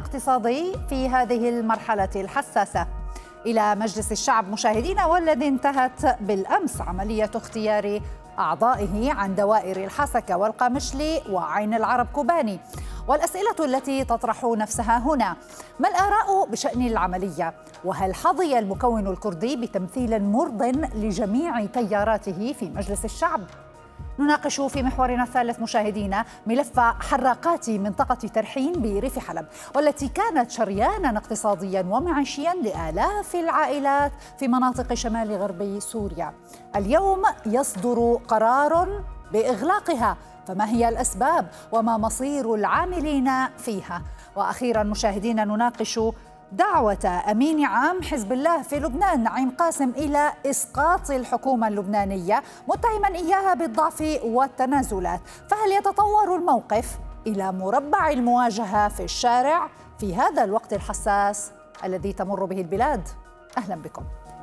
الاقتصادي في هذه المرحلة الحساسة. إلى مجلس الشعب مشاهدينا، والذي انتهت بالأمس عملية اختيار أعضائه عن دوائر الحسكة والقامشلي وعين العرب كوباني. والأسئلة التي تطرح نفسها هنا: ما الآراء بشأن العملية؟ وهل حظي المكون الكردي بتمثيل مرض لجميع تياراته في مجلس الشعب؟ نناقش في محورنا الثالث مشاهدينا ملف حراقات منطقة ترحين بريف حلب، والتي كانت شريانا اقتصاديا ومعيشيا لآلاف العائلات في مناطق شمال غرب سوريا. اليوم يصدر قرار بإغلاقها، فما هي الأسباب وما مصير العاملين فيها؟ وأخيرا مشاهدينا نناقش دعوة أمين عام حزب الله في لبنان نعيم قاسم إلى إسقاط الحكومة اللبنانية، متهما إياها بالضعف والتنازلات. فهل يتطور الموقف إلى مربع المواجهة في الشارع في هذا الوقت الحساس الذي تمر به البلاد؟ أهلا بكم.